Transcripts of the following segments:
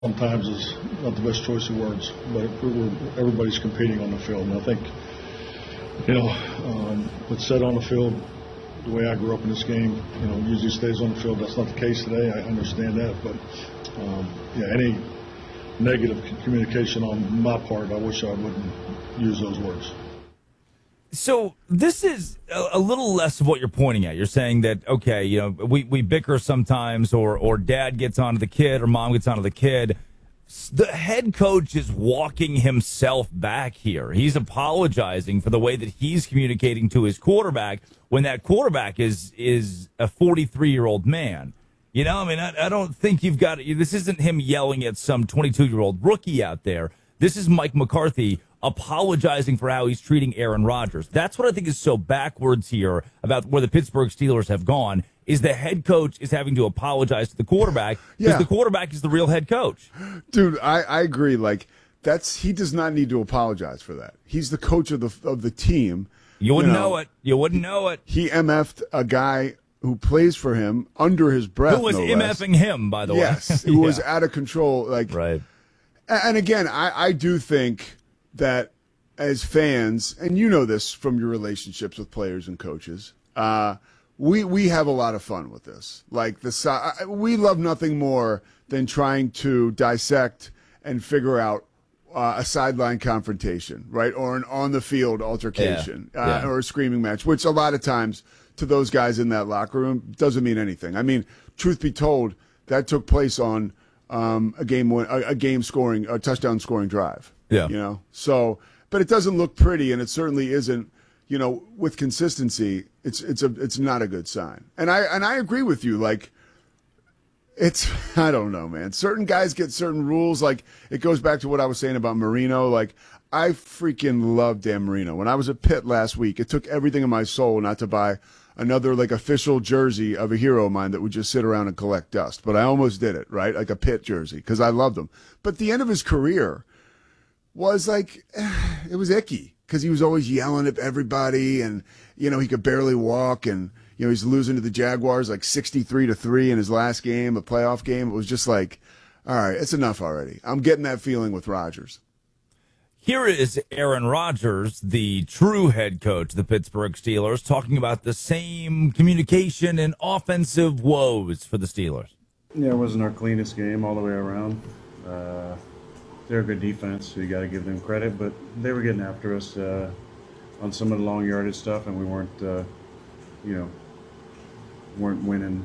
sometimes is not the best choice of words, but everybody's competing on the field. And I think, what's said on the field, the way I grew up in this game, usually stays on the field. That's not the case today. I understand that. But, any negative communication on my part, I wish I wouldn't use those words. So this is a little less of what you're pointing at. You're saying that, okay, we bicker sometimes, or dad gets onto the kid or mom gets onto the kid. The head coach is walking himself back here. He's apologizing for the way that he's communicating to his quarterback when that quarterback is a 43-year-old man. I don't think you've got – this isn't him yelling at some 22-year-old rookie out there. This is Mike McCarthy apologizing for how he's treating Aaron Rodgers. That's what I think is so backwards here about where the Pittsburgh Steelers have gone, is the head coach is having to apologize to the quarterback because the quarterback is the real head coach. Dude, I agree. He does not need to apologize for that. He's the coach of the team. You wouldn't know it. You wouldn't know it. He MF'd a guy who plays for him under his breath. Who was MFing him, by the way. Yes, who was out of control. Right. And again, I do think that as fans, and you know this from your relationships with players and coaches, we have a lot of fun with this. We love nothing more than trying to dissect and figure out a sideline confrontation, right, or an on-the-field altercation, or a screaming match, which a lot of times to those guys in that locker room doesn't mean anything. I mean, truth be told, that took place on a touchdown scoring drive. Yeah. So, but it doesn't look pretty, and it certainly isn't. With consistency, it's not a good sign. And I agree with you. I don't know, man. Certain guys get certain rules. It goes back to what I was saying about Marino. I freaking love Dan Marino. When I was at Pitt last week, it took everything in my soul not to buy another official jersey of a hero of mine that would just sit around and collect dust. But I almost did it, right? Like a Pitt jersey, because I loved him. But the end of his career was it was icky because he was always yelling at everybody, and he could barely walk, and he's losing to the Jaguars 63-3 in his last game, a playoff game. It was just all right, it's enough already. I'm getting that feeling with Rodgers. Here is Aaron Rodgers, the true head coach of the Pittsburgh Steelers, talking about the same communication and offensive woes for the Steelers. Yeah, it wasn't our cleanest game all the way around. They're a good defense, so you got to give them credit. But they were getting after us on some of the long yardage stuff, and we weren't winning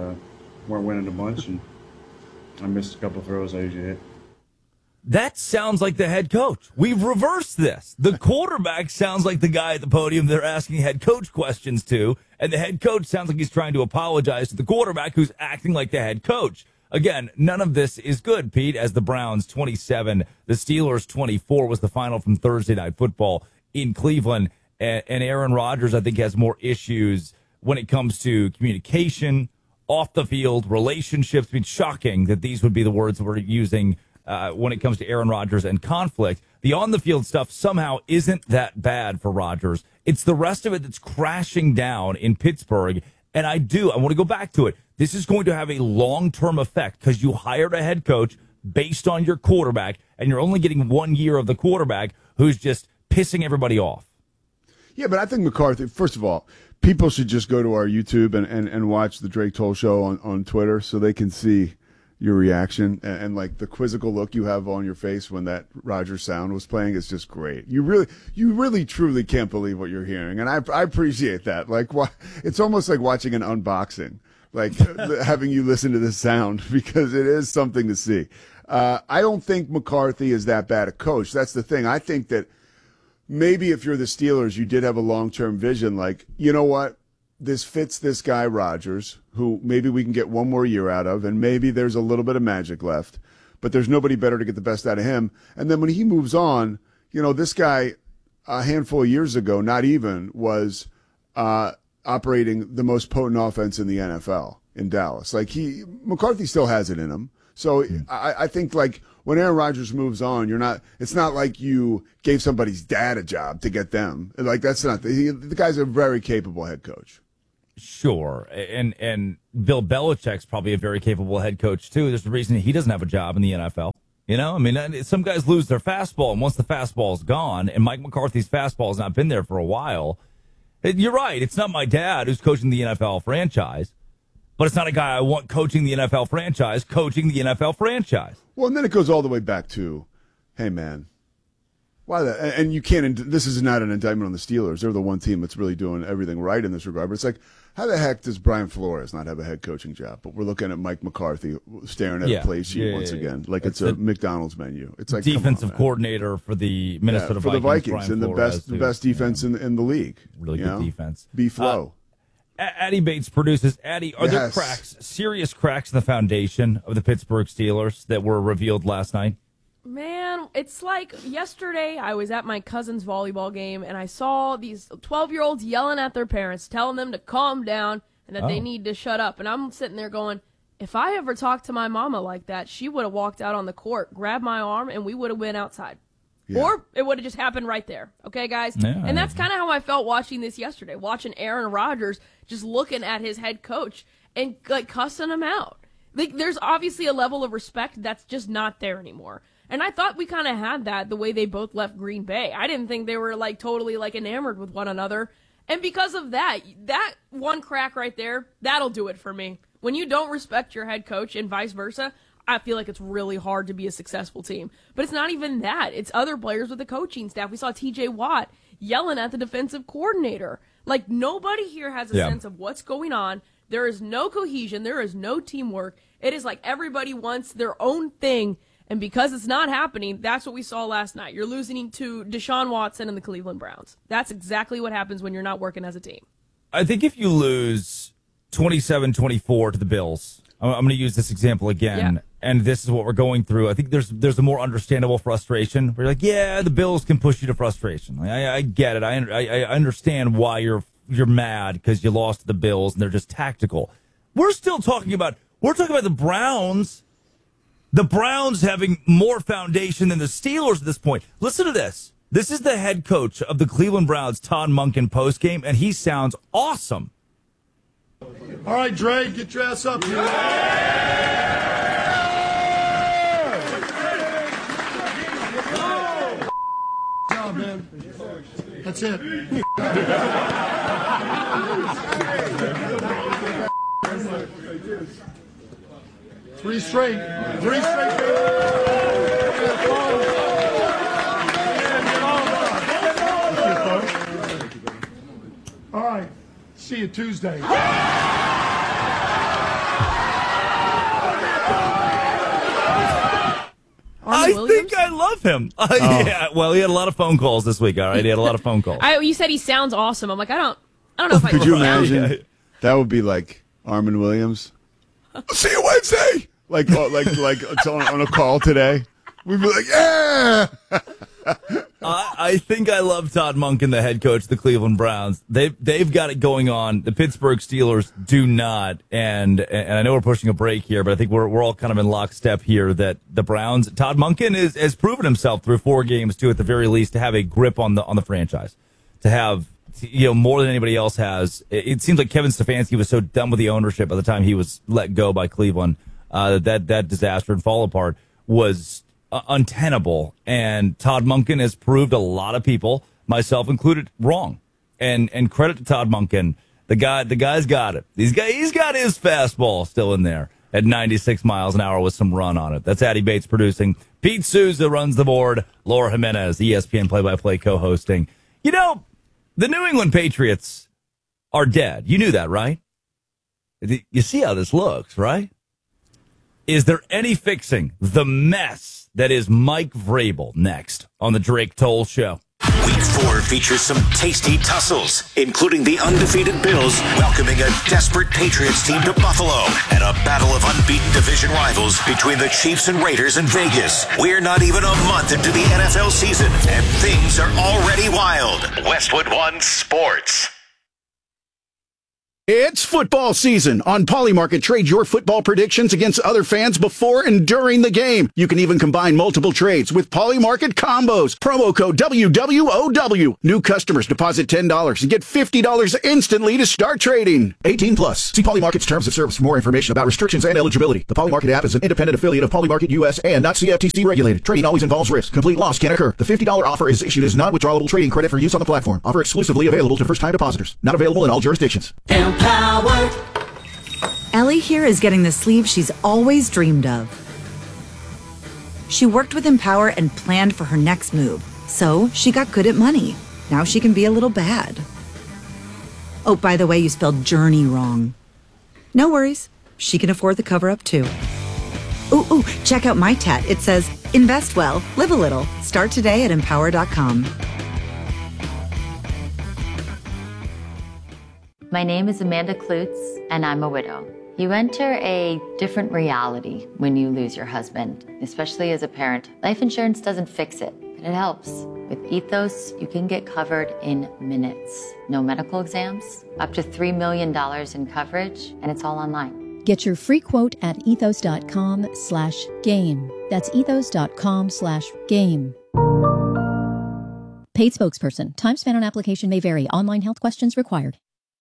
a bunch. And I missed a couple of throws I usually hit. That sounds like the head coach. We've reversed this. The quarterback sounds like the guy at the podium they're asking head coach questions to, and the head coach sounds like he's trying to apologize to the quarterback who's acting like the head coach. Again, none of this is good, Pete, as the Browns 27, the Steelers 24 was the final from Thursday Night Football in Cleveland. And Aaron Rodgers, I think, has more issues when it comes to communication, off the field, relationships. It's shocking that these would be the words we're using when it comes to Aaron Rodgers and conflict. The on-the-field stuff somehow isn't that bad for Rodgers. It's the rest of it that's crashing down in Pittsburgh. And I want to go back to it. This is going to have a long-term effect because you hired a head coach based on your quarterback, and you're only getting 1 year of the quarterback who's just pissing everybody off. Yeah, but I think McCarthy, first of all, people should just go to our YouTube and watch the Drake Toll Show on Twitter so they can see your reaction and the quizzical look you have on your face when that Rodgers sound was playing is just great. You really truly can't believe what you're hearing, and I appreciate that. It's almost like watching an unboxing, having you listen to this sound, because it is something to see. I don't think McCarthy is that bad a coach. That's the thing. I think that maybe if you're the Steelers, you did have a long-term vision. You know what? This fits this guy, Rodgers, who maybe we can get one more year out of, and maybe there's a little bit of magic left, but there's nobody better to get the best out of him. And then when he moves on, this guy a handful of years ago, not even, was operating the most potent offense in the NFL in Dallas. McCarthy still has it in him. So I think when Aaron Rodgers moves on, it's not like you gave somebody's dad a job to get them. That's not, the guy's a very capable head coach. Sure. And Bill Belichick's probably a very capable head coach, too. There's a reason he doesn't have a job in the NFL. You know, I mean, some guys lose their fastball, and once the fastball is gone, and Mike McCarthy's fastball has not been there for a while, you're right. It's not my dad who's coaching the NFL franchise, but it's not a guy I want coaching the NFL franchise, coaching the NFL franchise. Well, and then it goes all the way back to, hey, man, why that? And you can't, this is not an indictment on the Steelers. They're the one team that's really doing everything right in this regard. But it's like, how the heck does Brian Flores not have a head coaching job? But we're looking at Mike McCarthy staring at a play sheet once again, like it's a McDonald's menu. It's like defensive coordinator for the Minnesota for Vikings. The Vikings, and the best defense in the league. Really good defense. B-Flow. Addie Bates produces. Addie, are there cracks, serious cracks in the foundation of the Pittsburgh Steelers that were revealed last night? Man, it's like yesterday I was at my cousin's volleyball game and I saw these 12-year-olds yelling at their parents, telling them to calm down and that they need to shut up. And I'm sitting there going, if I ever talked to my mama like that, she would have walked out on the court, grabbed my arm, and we would have went outside. Yeah. Or it would have just happened right there. Okay, guys? Yeah. And that's kind of how I felt watching this yesterday, watching Aaron Rodgers just looking at his head coach and, like, cussing him out. Like, there's obviously a level of respect that's just not there anymore. And I thought we kind of had that the way they both left Green Bay. I didn't think they were, like, totally, like, enamored with one another. And because of that one crack right there, that'll do it for me. When you don't respect your head coach and vice versa, I feel like it's really hard to be a successful team. But it's not even that. It's other players with the coaching staff. We saw T.J. Watt yelling at the defensive coordinator. Like, nobody here has a sense of what's going on. There is no cohesion. There is no teamwork. It is like everybody wants their own thing. And because it's not happening, that's what we saw last night. You're losing to Deshaun Watson and the Cleveland Browns. That's exactly what happens when you're not working as a team. I think if you lose 27-24 to the Bills, I'm going to use this example again, and this is what we're going through. I think there's a more understandable frustration. Where you're like, yeah, the Bills can push you to frustration. I get it. I understand why you're mad because you lost to the Bills and they're just tactical. We're talking about the Browns. The Browns having more foundation than the Steelers at this point. Listen to this. This is the head coach of the Cleveland Browns, Todd Monken, postgame, and he sounds awesome. All right, Dre, get your ass up here. Good job, man. That's it. 3 straight. 3 straight. All right. See you Tuesday. I think I love him. Yeah, well, he had a lot of phone calls this week, all right? He had a lot of phone calls. You said he sounds awesome. I'm like, I don't know if I could you imagine? That would be like Armin Williams. See you Wednesday. Like it's on a call today. We'd be like, yeah. I think I love Todd Monken, the head coach of the Cleveland Browns. They've got it going on. The Pittsburgh Steelers do not. And I know we're pushing a break here, but I think we're all kind of in lockstep here that the Browns, Todd Monken has proven himself through 4 games too, at the very least, to have a grip on the franchise, to have more than anybody else has. It seems like Kevin Stefanski was so done with the ownership by the time he was let go by Cleveland that disaster and fall apart was untenable, and Todd Monken has proved a lot of people, myself included, wrong. And credit to Todd Monken. The guy's got it. He's got his fastball still in there at 96 miles an hour with some run on it. That's Addie Bates producing. Pete Souza runs the board. Laura Jimenez, ESPN play-by-play co-hosting. The New England Patriots are dead. You knew that, right? You see how this looks, right? Is there any fixing the mess that is Mike Vrabel? Next on the Drake Toll Show. Week 4 features some tasty tussles, including the undefeated Bills welcoming a desperate Patriots team to Buffalo and a battle of unbeaten division rivals between the Chiefs and Raiders in Vegas. We're not even a month into the NFL season, and things are already wild. Westwood One Sports. It's football season. On Polymarket, trade your football predictions against other fans before and during the game. You can even combine multiple trades with Polymarket combos. Promo code WWOW. New customers deposit $10 and get $50 instantly to start trading. 18 plus. See Polymarket's terms of service for more information about restrictions and eligibility. The Polymarket app is an independent affiliate of Polymarket US and not CFTC regulated. Trading always involves risk. Complete loss can occur. The $50 offer is issued as non-withdrawable trading credit for use on the platform. Offer exclusively available to first-time depositors. Not available in all jurisdictions. Empower. Ellie here is getting the sleeve she's always dreamed of. She worked with Empower and planned for her next move, so she got good at money. Now she can be a little bad. Oh, by the way, you spelled journey wrong. No worries. She can afford the cover-up, too. Ooh, check out my tat. It says, invest well, live a little. Start today at empower.com. My name is Amanda Klutz, and I'm a widow. You enter a different reality when you lose your husband, especially as a parent. Life insurance doesn't fix it, but it helps. With Ethos, you can get covered in minutes. No medical exams, up to $3 million in coverage, and it's all online. Get your free quote at ethos.com/game. That's ethos.com/game. Paid spokesperson. Time spent on application may vary. Online health questions required.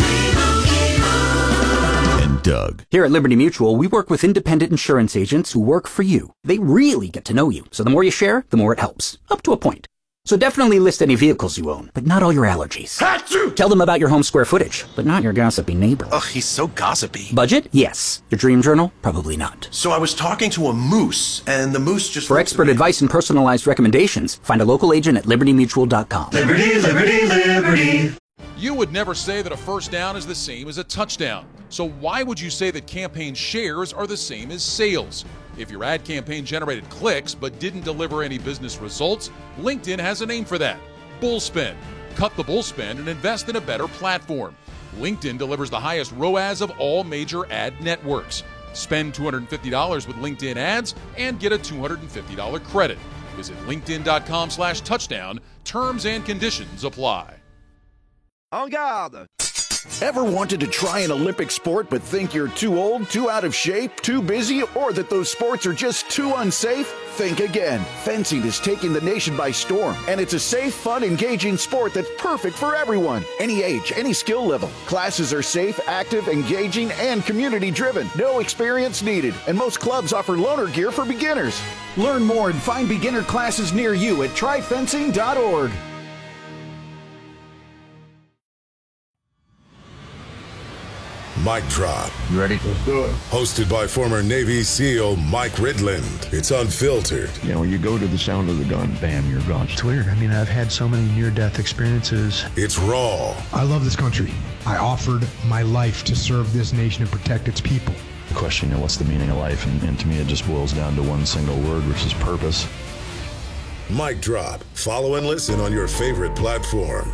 And Doug. Here at Liberty Mutual, we work with independent insurance agents who work for you. They really get to know you. So the more you share, the more it helps. Up to a point. So definitely list any vehicles you own, but not all your allergies. Achoo! Tell them about your home square footage, but not your gossipy neighbor. Ugh, he's so gossipy. Budget? Yes. Your dream journal? Probably not. So I was talking to a moose, and the moose just... For expert advice and personalized recommendations, find a local agent at libertymutual.com. Liberty, liberty, liberty. You would never say that a first down is the same as a touchdown. So why would you say that campaign shares are the same as sales? If your ad campaign generated clicks but didn't deliver any business results, LinkedIn has a name for that: Bullspend. Cut the bullspend and invest in a better platform. LinkedIn delivers the highest ROAS of all major ad networks. Spend $250 with LinkedIn ads and get a $250 credit. Visit linkedin.com/touchdown. Terms and conditions apply. En garde! Ever wanted to try an Olympic sport but think you're too old, too out of shape, too busy, or that those sports are just too unsafe? Think again. Fencing is taking the nation by storm, and it's a safe, fun, engaging sport that's perfect for everyone. Any age, any skill level. Classes are safe, active, engaging, and community-driven. No experience needed, and most clubs offer loaner gear for beginners. Learn more and find beginner classes near you at tryfencing.org. Mic Drop. You ready? Let's do it. Hosted by former Navy SEAL Mike Ridland. It's unfiltered. You know, when you go to the sound of the gun, bam, you're gone. It's weird. I mean, I've had so many near-death experiences. It's raw. I love this country. I offered my life to serve this nation and protect its people. The question, what's the meaning of life? And to me, it just boils down to one single word, which is purpose. Mic Drop. Follow and listen on your favorite platform.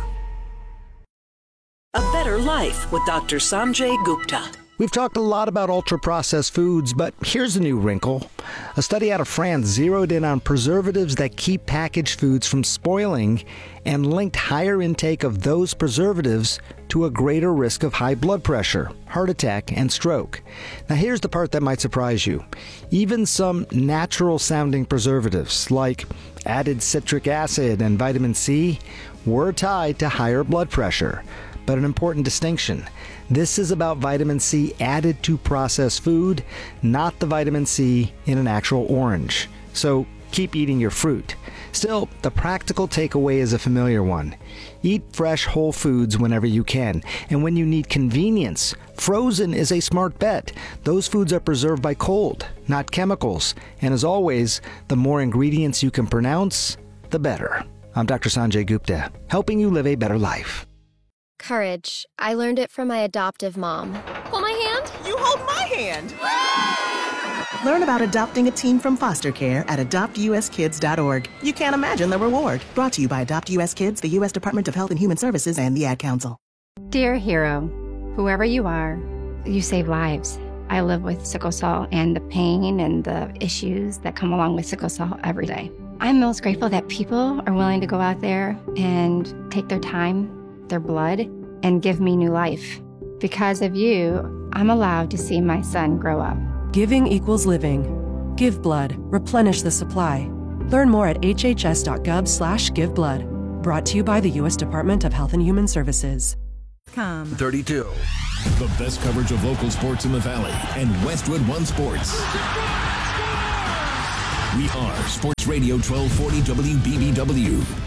A Better Life with Dr. Sanjay Gupta. We've talked a lot about ultra-processed foods, but here's a new wrinkle. A study out of France zeroed in on preservatives that keep packaged foods from spoiling and linked higher intake of those preservatives to a greater risk of high blood pressure, heart attack, and stroke. Now here's the part that might surprise you. Even some natural-sounding preservatives, like added citric acid and vitamin C, were tied to higher blood pressure. But an important distinction. This is about vitamin C added to processed food, not the vitamin C in an actual orange. So keep eating your fruit. Still, the practical takeaway is a familiar one. Eat fresh whole foods whenever you can. And when you need convenience, frozen is a smart bet. Those foods are preserved by cold, not chemicals. And as always, the more ingredients you can pronounce, the better. I'm Dr. Sanjay Gupta, helping you live a better life. Courage. I learned it from my adoptive mom. Hold my hand. You hold my hand. Learn about adopting a teen from foster care at adoptuskids.org. You can't imagine the reward. Brought to you by Adopt US Kids, the U.S. Department of Health and Human Services, and the Ad Council. Dear hero, whoever you are, you save lives. I live with sickle cell and the pain and the issues that come along with sickle cell every day. I'm most grateful that people are willing to go out there and take their time, their blood, and give me new life. Because of you, I'm allowed to see my son grow up. Giving equals living. Give blood. Replenish the supply. Learn more at hhs.gov/giveblood. Brought to you by the U.S. Department of Health and Human Services. 32. The best coverage of local sports in the Valley and Westwood One Sports. We are Sports Radio 1240 WBBW.